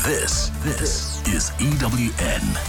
This is EWN.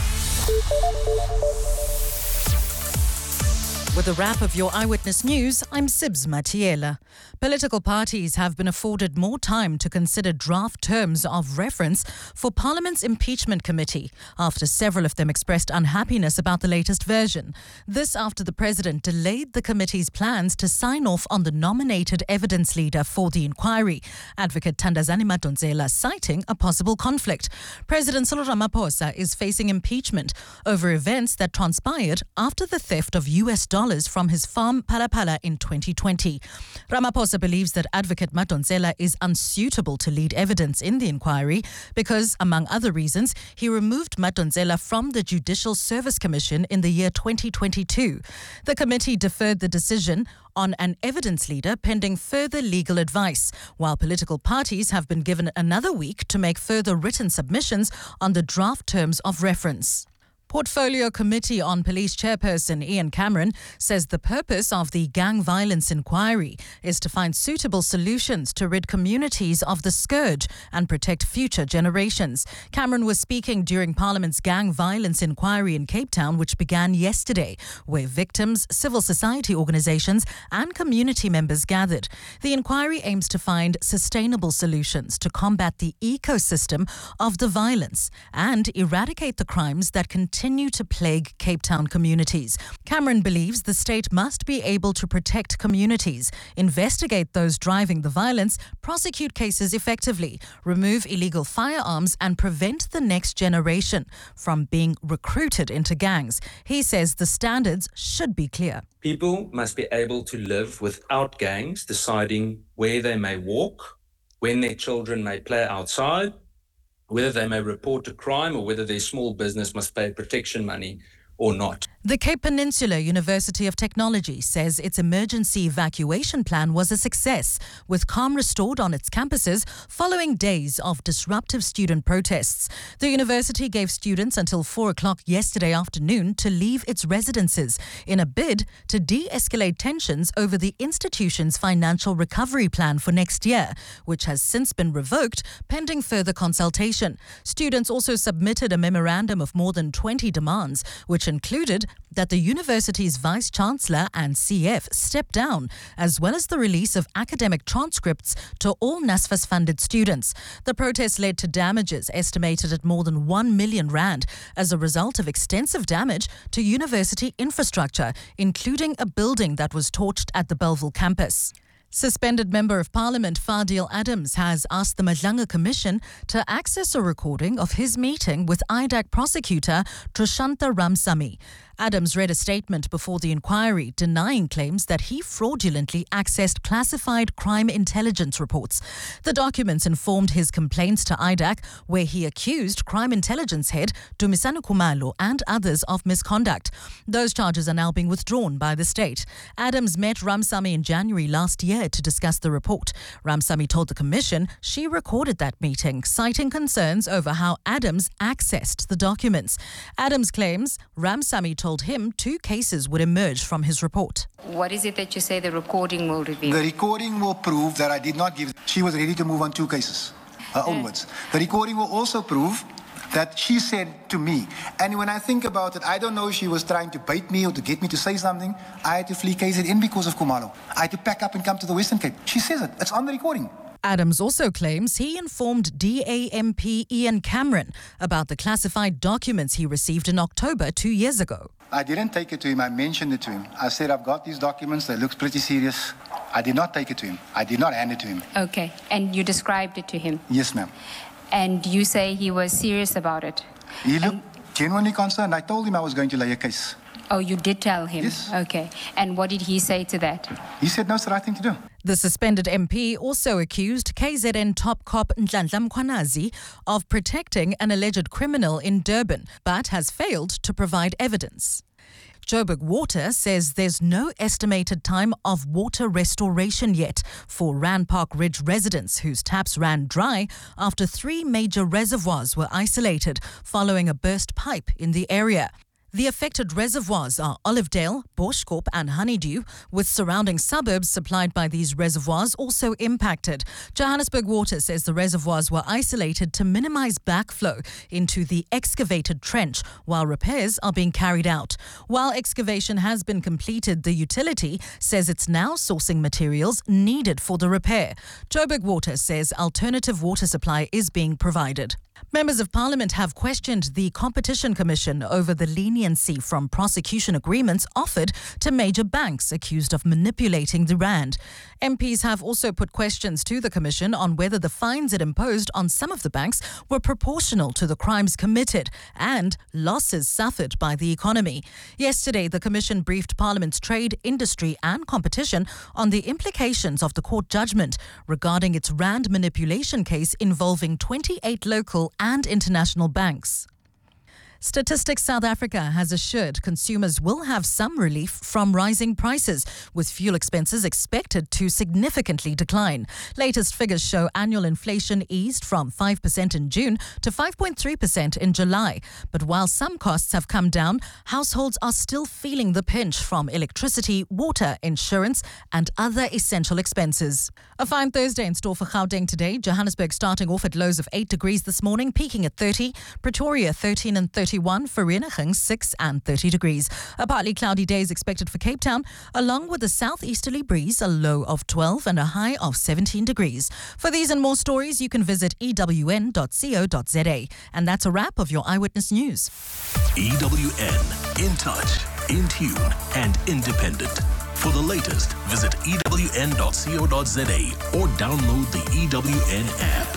With a wrap of your Eyewitness News, I'm Sibs Matiela. Political parties have been afforded more time to consider draft terms of reference for Parliament's impeachment committee after several of them expressed unhappiness about the latest version. This after the President delayed the committee's plans to sign off on the nominated evidence leader for the inquiry, Advocate Thandazani Madonsela citing a possible conflict. President Cyril Ramaphosa is facing impeachment over events that transpired after the theft of US dollars from his farm Phalaphala in 2020. Ramaphosa believes that Advocate Madonsela is unsuitable to lead evidence in the inquiry because, among other reasons, he removed Madonsela from the Judicial Service Commission in the year 2022. The committee deferred the decision on an evidence leader pending further legal advice, while political parties have been given another week to make further written submissions on the draft terms of reference. Portfolio Committee on Police Chairperson Ian Cameron says the purpose of the gang violence inquiry is to find suitable solutions to rid communities of the scourge and protect future generations. Cameron was speaking during Parliament's gang violence inquiry in Cape Town, which began yesterday, where victims, civil society organisations and community members gathered. The inquiry aims to find sustainable solutions to combat the ecosystem of the violence and eradicate the crimes that continue to plague Cape Town communities. Cameron believes the state must be able to protect communities, investigate those driving the violence, prosecute cases effectively, remove illegal firearms and prevent the next generation from being recruited into gangs. He says the standards should be clear. People must be able to live without gangs deciding where they may walk, when their children may play outside, whether they may report a crime or whether their small business must pay protection money or not. The Cape Peninsula University of Technology says its emergency evacuation plan was a success, with calm restored on its campuses following days of disruptive student protests. The university gave students until 4 o'clock yesterday afternoon to leave its residences in a bid to de-escalate tensions over the institution's financial recovery plan for next year, which has since been revoked pending further consultation. Students also submitted a memorandum of more than 20 demands, which included that the university's vice-chancellor and CF step down, as well as the release of academic transcripts to all NSFAS-funded students. The protest led to damages estimated at more than 1 million rand as a result of extensive damage to university infrastructure, including a building that was torched at the Bellville campus. Suspended Member of Parliament Fadil Adams has asked the Madlanga Commission to access a recording of his meeting with IDAC prosecutor Trishanta Ramsamy. Adams read a statement before the inquiry denying claims that he fraudulently accessed classified crime intelligence reports. The documents informed his complaints to IDAC, where he accused crime intelligence head Dumisani Khumalo and others of misconduct. Those charges are now being withdrawn by the state. Adams met Ramsamy in January last year to discuss the report. Ramsamy told the commission she recorded that meeting, citing concerns over how Adams accessed the documents. Adams claims Ramsamy told him 2 cases would emerge from his report. What is it that you say the recording will reveal? The recording will prove that I did not give. She was ready to move on 2 cases, her own words. The recording will also prove that she said to me, and when I think about it, I don't know if she was trying to bait me or to get me to say something. I had to flee KZN because of Khumalo. I had to pack up and come to the Western Cape. She says it. It's on the recording. Adams also claims he informed DAMP Ian Cameron about the classified documents he received in October 2 years ago. I didn't take it to him. I mentioned it to him. I said, I've got these documents. They look pretty serious. I did not take it to him. I did not hand it to him. Okay. And you described it to him? Yes, ma'am. And you say he was serious about it? He looked genuinely concerned. I told him I was going to lay a case. Oh, you did tell him? Yes. Okay. And what did he say to that? He said, no, it's the right thing to do. The suspended MP also accused KZN top cop Nhlanhla Mkhwanazi of protecting an alleged criminal in Durban, but has failed to provide evidence. Joburg Water says there's no estimated time of water restoration yet for Rand Park Ridge residents whose taps ran dry after 3 major reservoirs were isolated following a burst pipe in the area. The affected reservoirs are Olivedale, Boschkop and Honeydew, with surrounding suburbs supplied by these reservoirs also impacted. Johannesburg Water says the reservoirs were isolated to minimize backflow into the excavated trench while repairs are being carried out. While excavation has been completed, the utility says it's now sourcing materials needed for the repair. Joburg Water says alternative water supply is being provided. Members of Parliament have questioned the Competition Commission over the leniency from prosecution agreements offered to major banks accused of manipulating the rand. MPs have also put questions to the Commission on whether the fines it imposed on some of the banks were proportional to the crimes committed and losses suffered by the economy. Yesterday, the Commission briefed Parliament's Trade, Industry and Competition on the implications of the court judgment regarding its rand manipulation case involving 28 local and international banks. Statistics South Africa has assured consumers will have some relief from rising prices, with fuel expenses expected to significantly decline. Latest figures show annual inflation eased from 5% in June to 5.3% in July. But while some costs have come down, households are still feeling the pinch from electricity, water, insurance and other essential expenses. A fine Thursday in store for Gauteng today. Johannesburg starting off at lows of 8 degrees this morning, peaking at 30. Pretoria 13 and 31. Vereeniging 6 and 30 degrees. A partly cloudy day is expected for Cape Town, along with a southeasterly breeze, a low of 12 and a high of 17 degrees. For these and more stories, you can visit ewn.co.za. And that's a wrap of your Eyewitness News. EWN, in touch, in tune and independent. For the latest, visit ewn.co.za or download the EWN app.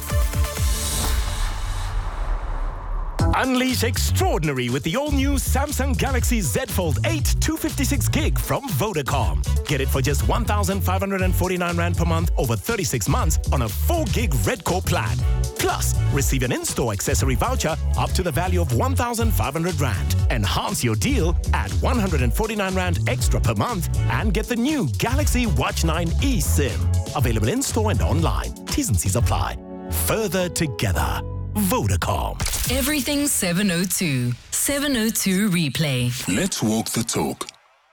Unleash extraordinary with the all-new Samsung Galaxy Z Fold 8 256 gig from Vodacom. Get it for just 1,549 Rand per month over 36 months on a 4 gig Red Core plan. Plus, receive an in-store accessory voucher up to the value of 1,500 Rand. Enhance your deal at 149 Rand extra per month and get the new Galaxy Watch 9 eSIM. Available in-store and online. T's and C's apply. Further together. Vodacom. Everything 702. 702 replay. Let's walk the talk.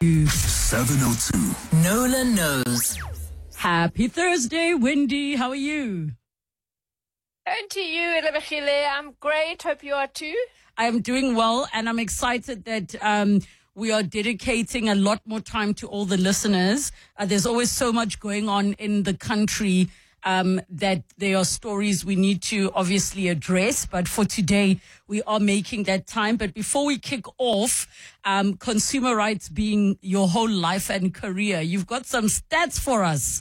702. Nola knows. Happy Thursday, Wendy. How are you? And to you, Elabachile. I'm great. Hope you are too. I'm doing well, and I'm excited that we are dedicating a lot more time to all the listeners. There's always so much going on in the country that there are stories we need to obviously address. But for today, we are making that time. But before we kick off, consumer rights being your whole life and career, you've got some stats for us.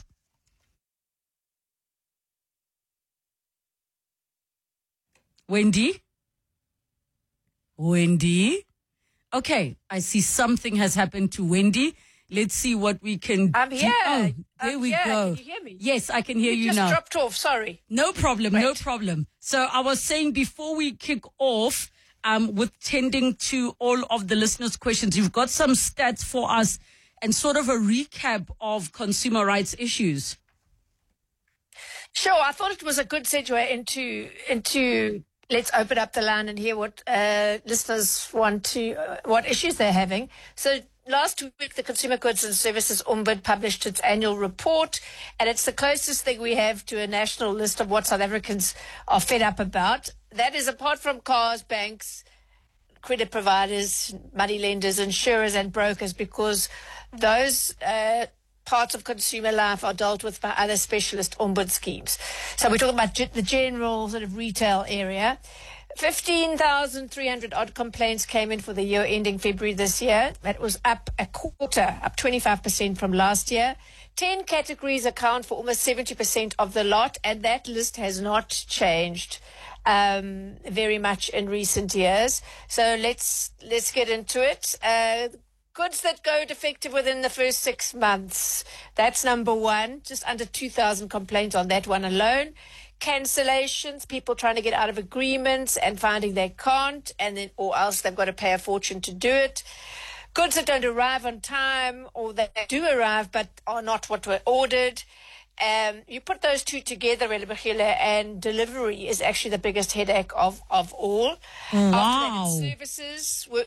Wendy? Okay, I see something has happened to Wendy. Let's see what we can I'm here. Oh, there we go. Can you hear me? Yes, I can hear you just now. Dropped off. Sorry. No problem. Great. No problem. So I was saying before we kick off with tending to all of the listeners' questions, you've got some stats for us and sort of a recap of consumer rights issues. Sure. I thought it was a good segue into let's open up the line and hear what listeners want to, what issues they're having. So last week, the Consumer Goods and Services Ombud published its annual report, and it's the closest thing we have to a national list of what South Africans are fed up about. That is apart from cars, banks, credit providers, money lenders, insurers and brokers, because those parts of consumer life are dealt with by other specialist Ombud schemes. So we're talking about the general sort of retail area. 15,300 odd complaints came in for the year ending February this year. That was up a quarter, up 25% from last year. 10 categories account for almost 70% of the lot, and that list has not changed very much in recent years. So let's get into it. Goods that go defective within the first 6 months. That's number one. Just under 2,000 complaints on that one alone. Cancellations, people trying to get out of agreements and finding they can't, and then or else they've got to pay a fortune to do it. Goods that don't arrive on time, or that do arrive but are not what were ordered. You put those two together, and delivery is actually the biggest headache of all. Wow. Services were,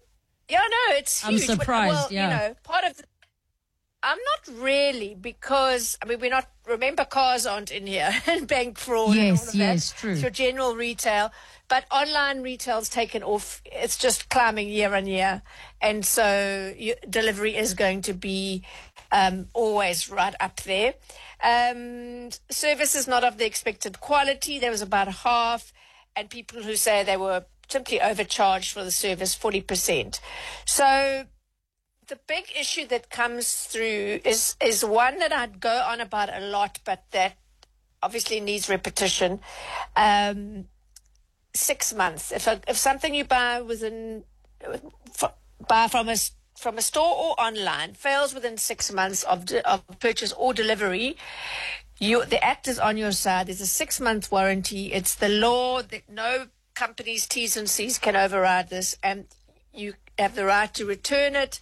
Yeah, no, it's I'm huge. surprised, Well, yeah. you know, part of I'm not really, because, I mean, remember cars aren't in here, and bank fraud and all of that. Yes, true. It's your general retail. But online retail's taken off. It's just climbing year on year. And so delivery is going to be always right up there. Service is not of the expected quality. There was about half, and people who say they were simply overcharged for the service, 40%. So the big issue that comes through is one that I'd go on about a lot, but that obviously needs repetition. 6 months. If something you buy from a store or online fails within 6 months of purchase or delivery, the act is on your side. There's a 6-month warranty. It's the law that no company's T's and C's can override this, and you have the right to return it,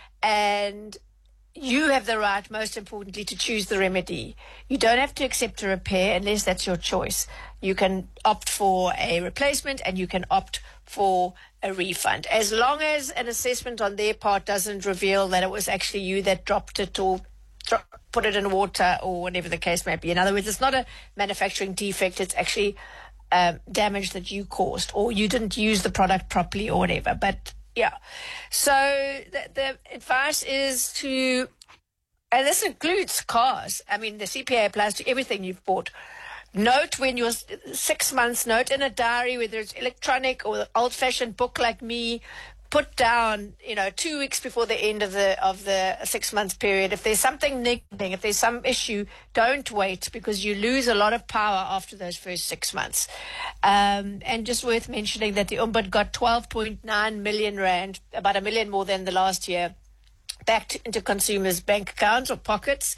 and you have the right, most importantly, to choose the remedy. You don't have to accept a repair unless that's your choice. You can opt for a replacement, and you can opt for a refund, as long as an assessment on their part doesn't reveal that it was actually you that dropped it or put it in water or whatever the case may be. In other words, it's not a manufacturing defect. It's actually damage that you caused, or you didn't use the product properly or whatever. But yeah, so the advice is to, and this includes cars. I mean, the CPA applies to everything you've bought. Note when you're 6 months, note in a diary, whether it's electronic or old-fashioned book like me, put down, 2 weeks before the end of the 6 month period. If there's something niggling, if there's some issue, don't wait, because you lose a lot of power after those first 6 months. And just worth mentioning that the Umbud got 12.9 million rand, about $1 million more than the last year, back into consumers' bank accounts or pockets.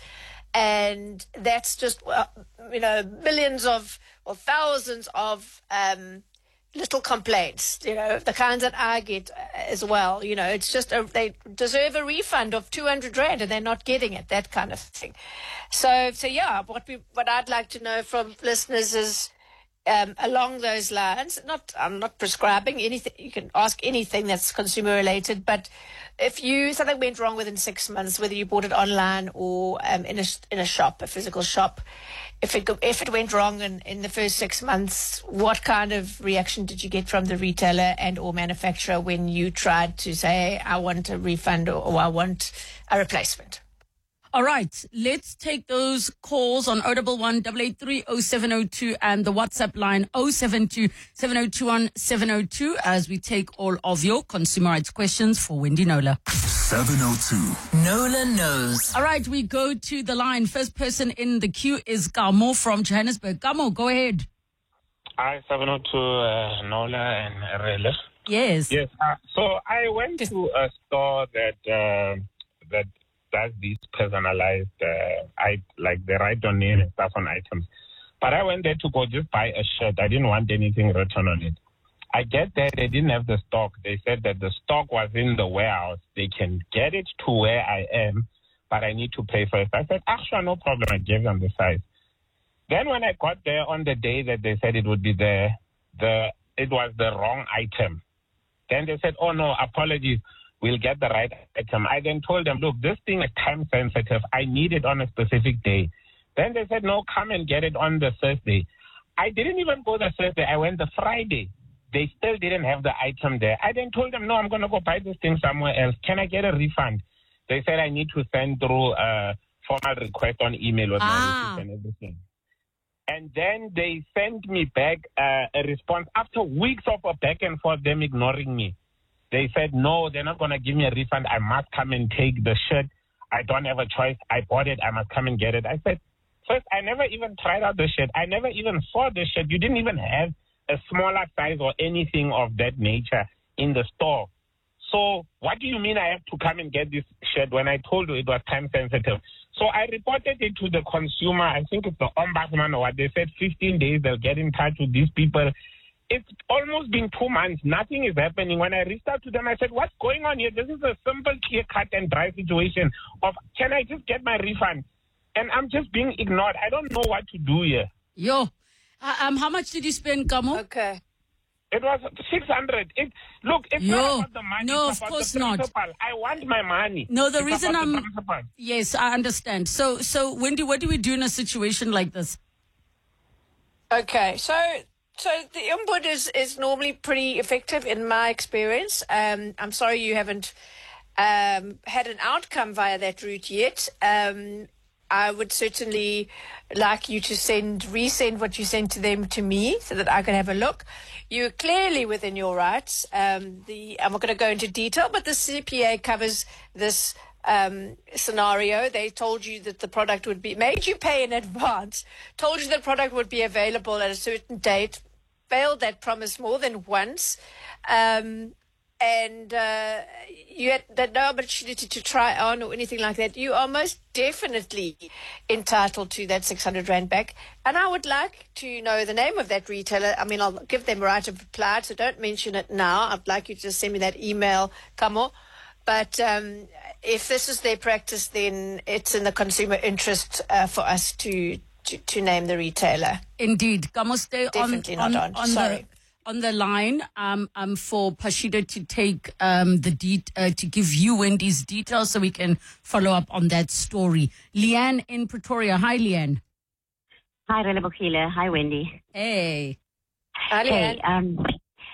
And that's just, millions of or thousands of little complaints, the kinds that I get as well. It's just they deserve a refund of 200 rand and they're not getting it, that kind of thing. So yeah, what I'd like to know from listeners is along those lines. I'm not prescribing anything. You can ask anything that's consumer related, but if something went wrong within 6 months, whether you bought it online or in a shop, a physical shop, if it went wrong in the first 6 months, what kind of reaction did you get from the retailer and or manufacturer when you tried to say, I want a refund or I want a replacement? All right, let's take those calls on 011-883-0702 and the WhatsApp line 072-7021-702 as we take all of your consumer rights questions for Wendy Knowler. 702. Knowler knows. All right, we go to the line. First person in the queue is Gamo from Johannesburg. Gamo, go ahead. Hi, 702 Knowler and Rele. Yes. Yes. So I went to a store that does these personalized, like the write on name and stuff on items. But I went there to go just buy a shirt. I didn't want anything written on it. I get there, they didn't have the stock. They said that the stock was in the warehouse. They can get it to where I am, but I need to pay first. I said, sure, no problem. I gave them the size. Then when I got there on the day that they said it would be there, it was the wrong item. Then they said, oh, no, apologies. We'll get the right item. I then told them, look, this thing is time sensitive. I need it on a specific day. Then they said, no, come and get it on the Thursday. I didn't even go the Thursday. I went the Friday. They still didn't have the item there. I then told them, no, I'm going to go buy this thing somewhere else. Can I get a refund? They said I need to send through a formal request on email with my receipt and everything. And then they sent me back a response after weeks of a back and forth, them ignoring me. They said, no, they're not going to give me a refund. I must come and take the shirt. I don't have a choice. I bought it. I must come and get it. I said, first, I never even tried out the shirt. I never even saw the shirt. You didn't even have a smaller size or anything of that nature in the store. So what do you mean I have to come and get this shirt when I told you it was time sensitive? So I reported it to the consumer. I think it's the ombudsman or what. They said 15 days they'll get in touch with these people. It's almost been 2 months. Nothing is happening. When I reached out to them, I said, what's going on here? This is a simple, clear cut and dry situation of, can I just get my refund? And I'm just being ignored. I don't know what to do here. Yo, how much did you spend, Gamo? Okay. It was 600. Look, it's not about the money. No, it's of about course the not. principle. I want my money. No, the It's reason about the I'm... principle. Yes, I understand. So Wendy, what do we do in a situation like this? Okay, so the input is normally pretty effective in my experience. I'm sorry you haven't had an outcome via that route yet. I would certainly like you to resend what you sent to them to me so that I can have a look. You're clearly within your rights. I'm not going to go into detail, but the CPA covers this scenario. They told you that the product would be, made you pay in advance, told you the product would be available at a certain date, failed that promise more than once, and you had no opportunity to try on or anything like that. You are most definitely entitled to that 600 Rand back. And I would like to know the name of that retailer. I mean, I'll give them right of reply, so don't mention it now. I'd like you to just send me that email, Kamo. But if this is their practice, then it's in the consumer interest for us to name the retailer. Indeed. Kamo, stay on the line for Pashida to take to give you Wendy's details so we can follow up on that story. Leanne in Pretoria. Hi, Leanne. Hi, Relebohile. Hi, Wendy. Hey. Hi, Leanne.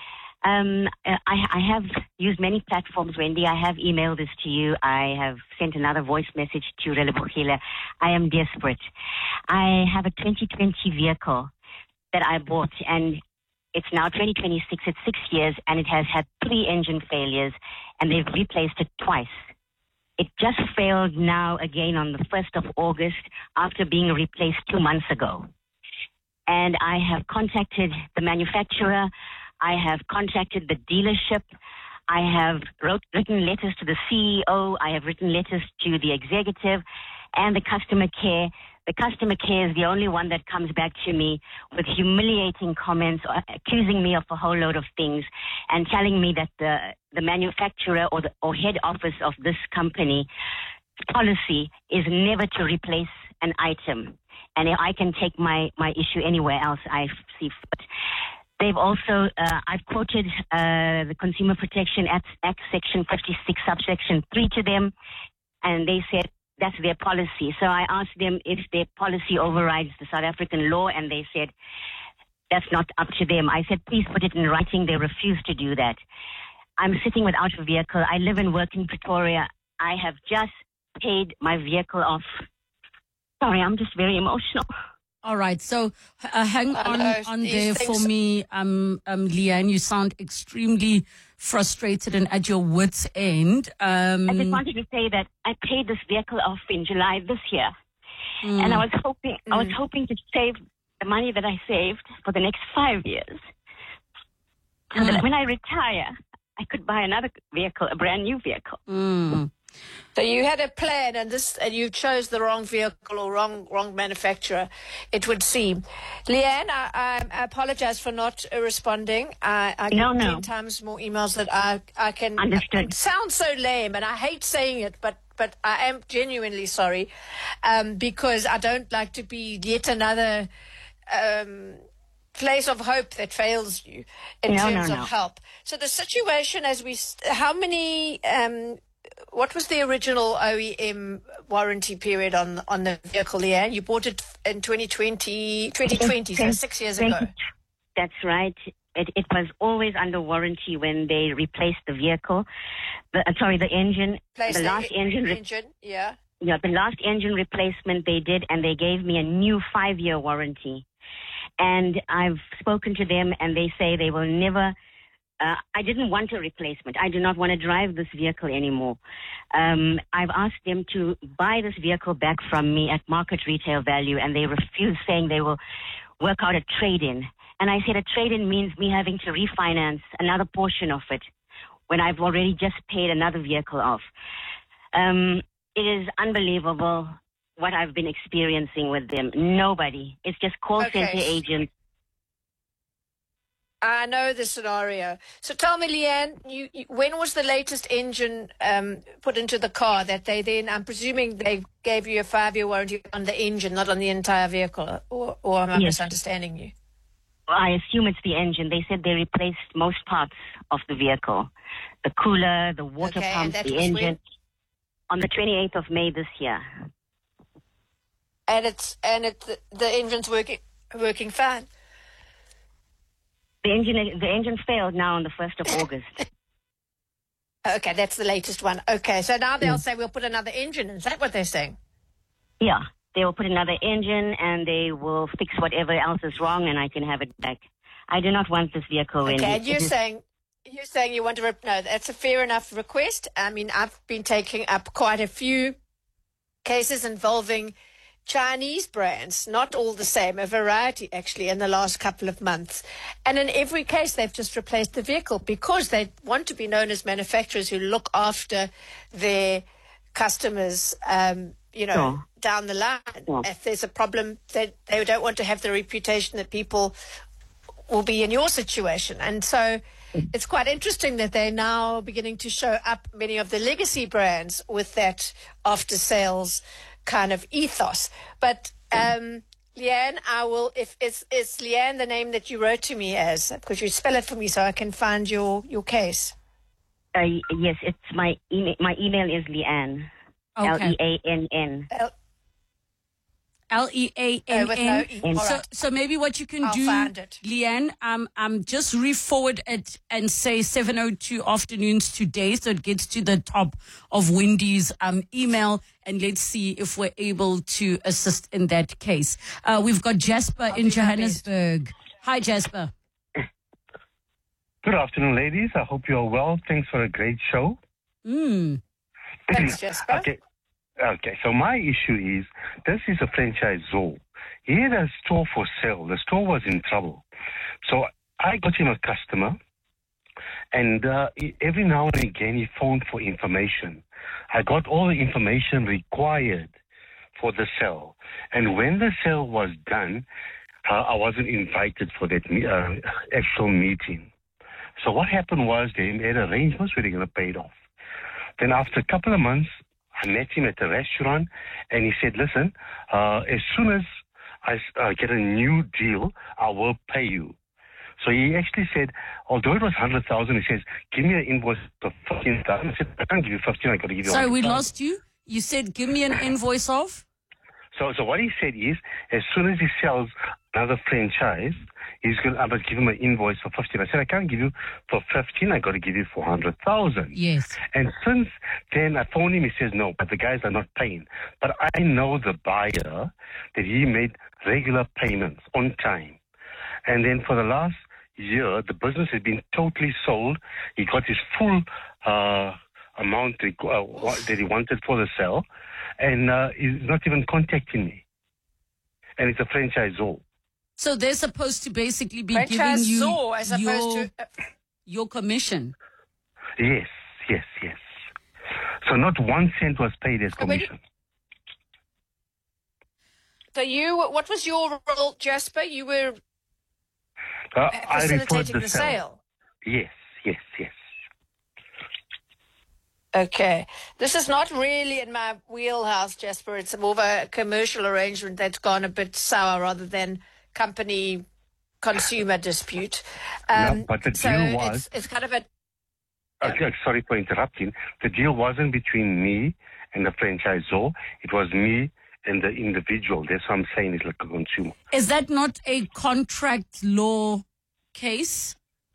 I have used many platforms, Wendy. I have emailed this to you. I have sent another voice message to Relebohile. I am desperate. I have a 2020 vehicle that I bought, and it's now 2026. It's 6 years, and it has had 3 engine failures, and they've replaced it twice. It just failed now again on the 1st of August after being replaced 2 months ago. And I have contacted the manufacturer. I have contacted the dealership. I have written letters to the CEO. I have written letters to the executive and the customer care. The customer care is the only one that comes back to me with humiliating comments, accusing me of a whole load of things, and telling me that the manufacturer or head office of this company policy is never to replace an item. And I can take my issue anywhere else I see fit. They've also, I've quoted the Consumer Protection Act Section 56, subsection 3 to them, and they said that's their policy. So I asked them if their policy overrides the South African law, and they said that's not up to them. I said, please put it in writing. They refused to do that. I'm sitting without a vehicle. I live and work in Pretoria. I have just paid my vehicle off. Sorry, I'm just very emotional. All right, so hang on there for me, Leanne. You sound extremely frustrated and at your wit's end. I just wanted to say that I paid this vehicle off in July this year, and I was hoping to save the money that I saved for the next 5 years, so that when I retire, I could buy another vehicle, a brand new vehicle. So you had a plan, and you chose the wrong vehicle or wrong manufacturer, it would seem. Leanne, I apologize for not responding. I get 10 times more emails that I can. Understood. It sounds so lame, and I hate saying it, but I am genuinely sorry, because I don't like to be yet another place of hope that fails you in terms of help. So the situation how many... what was the original OEM warranty period on the vehicle, Leanne? You bought it in 2020, so 6 years ago. That's right. It was always under warranty when they replaced the vehicle. The engine. The last engine. Yeah. Yeah, the last engine replacement they did, and they gave me a new 5-year warranty. And I've spoken to them, and they say they will never... I didn't want a replacement. I do not want to drive this vehicle anymore. I've asked them to buy this vehicle back from me at market retail value, and they refused, saying they will work out a trade-in. And I said a trade-in means me having to refinance another portion of it when I've already just paid another vehicle off. It is unbelievable what I've been experiencing with them. Nobody. It's just call center agents. I know the scenario. So tell me, Leanne, when was the latest engine put into the car that they then, I'm presuming they gave you a 5-year warranty on the engine, not on the entire vehicle, or am I misunderstanding you? I assume it's the engine. They said they replaced most parts of the vehicle. The cooler, the water pump, the engine. When? On the 28th of May this year. And the engine's working fine. The engine failed now on the 1st of August. Okay, that's the latest one. Okay, so now they'll say we'll put another engine in. Is that what they're saying? Yeah, they will put another engine and they will fix whatever else is wrong and I can have it back. I do not want this vehicle in. Okay, and you're saying you want to... No, that's a fair enough request. I mean, I've been taking up quite a few cases involving Chinese brands, not all the same, a variety actually in the last couple of months. And in every case, they've just replaced the vehicle because they want to be known as manufacturers who look after their customers, down the line. Yeah. If there's a problem, they don't want to have the reputation that people will be in your situation. And so it's quite interesting that they're now beginning to show up, many of the legacy brands, with that after-sales kind of ethos. But Leanne, I will, if is Leanne the name that you wrote to me as? Could you spell it for me so I can find your case? Yes, it's my email. My email is Leanne. Okay. Leann. Leann. So maybe what you can do, Leanne, just re-forward it and say 7:02 afternoons today, so it gets to the top of Wendy's email, and let's see if we're able to assist in that case. We've got Jasper in Johannesburg. Hi, Jasper. Good afternoon, ladies. I hope you're well. Thanks for a great show. Thanks, Jasper. Okay, so my issue is, this is a franchisor. He had a store for sale. The store was in trouble. So I got him a customer, and every now and again he phoned for information. I got all the information required for the sale. And when the sale was done, I wasn't invited for that actual meeting. So what happened was they made arrangements where they're going to pay it off. Then after a couple of months, I met him at the restaurant, and he said, listen, as soon as I get a new deal, I will pay you. So he actually said, although it was 100,000, he says, give me an invoice of 15,000. I said, I can't give you 15, I got to give you 100,000. Sorry, we lost you. You said, give me an invoice of? So what he said is, as soon as he sells another franchise, I must give him an invoice for 15. I said, I can't give you for 15, I got to give you 400,000. Yes. And since then, I phoned him, he says, no, but the guys are not paying. But I know the buyer, that he made regular payments on time. And then for the last year, the business has been totally sold. He got his full amount that he wanted for the sale, and he's not even contacting me. And it's a franchisor. So they're supposed to basically be giving you your commission. Yes. So not 1 cent was paid as commission. So what was your role, Jasper? You were facilitating the sale. Yes. Okay. This is not really in my wheelhouse, Jasper. It's more of a commercial arrangement that's gone a bit sour rather than company-consumer dispute. But the deal was... It's kind of a... Okay, sorry for interrupting. The deal wasn't between me and the franchisor. It was me and the individual. That's what I'm saying, it's like a consumer. Is that not a contract law case?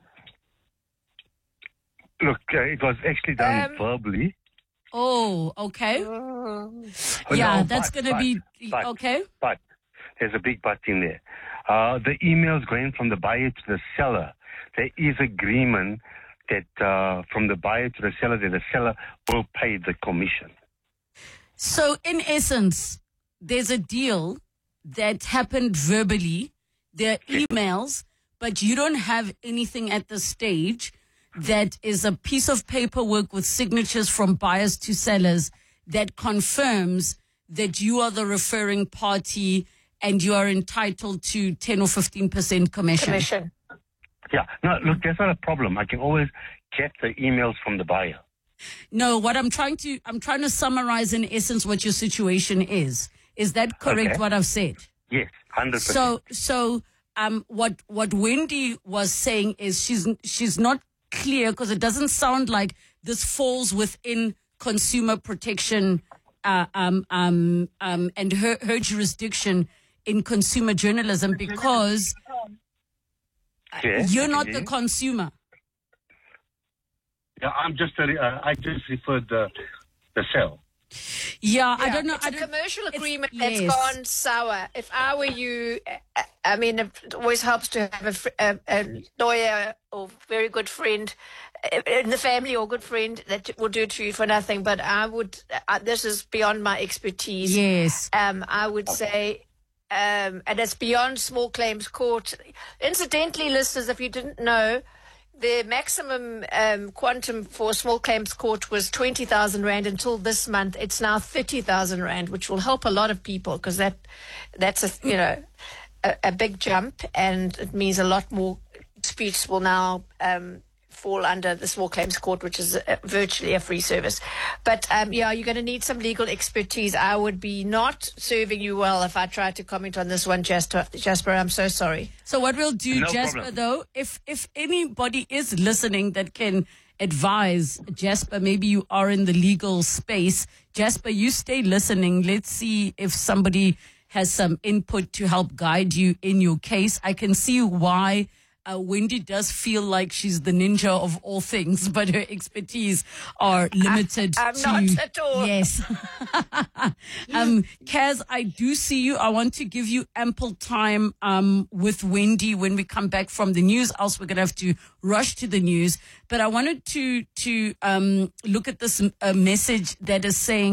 Look, it was actually done verbally. Oh, okay. That's going to be... Okay. But there's a big but in there. The emails going from the buyer to the seller, there is agreement that from the buyer to the seller, that the seller will pay the commission. So, in essence, there's a deal that happened verbally. There are emails, but you don't have anything at the stage that is a piece of paperwork with signatures from buyers to sellers that confirms that you are the referring party and you are entitled to 10 or 15% commission. Yeah. No, look, that's not a problem. I can always get the emails from the buyer. No, what I'm trying to summarize in essence what your situation is. Is that correct, what I've said? Yes, 100%. So what Wendy was saying is she's not clear, because it doesn't sound like this falls within consumer protection and her jurisdiction in consumer journalism, because you're not the consumer. Yeah, I'm just. I just referred the cell. Yeah, I don't know. It's a commercial agreement that's gone sour. If I were you, I mean, it always helps to have a lawyer or very good friend in the family or good friend that will do it to you for nothing. But I would, this is beyond my expertise. Yes. I would say, and it's beyond small claims court. Incidentally, listeners, if you didn't know, the maximum quantum for small claims court was 20,000 Rand until this month. It's now 30,000 Rand, which will help a lot of people, because that's a big jump, and it means a lot more disputes will now fall under the small claims court, which is virtually a free service. But you're going to need some legal expertise. I would be not serving you well if I tried to comment on this one, Jasper. I'm so sorry. So what we'll do, No Jasper, problem. though, if anybody is listening that can advise Jasper, maybe you are in the legal space. Jasper, you stay listening. Let's see if somebody has some input to help guide you in your case. I can see why Wendy does feel like she's the ninja of all things, but her expertise are limited. I'm not at all. Yes. Kaz, I do see you. I want to give you ample time with Wendy when we come back from the news, else we're going to have to rush to the news. But I wanted to look at this message that is saying,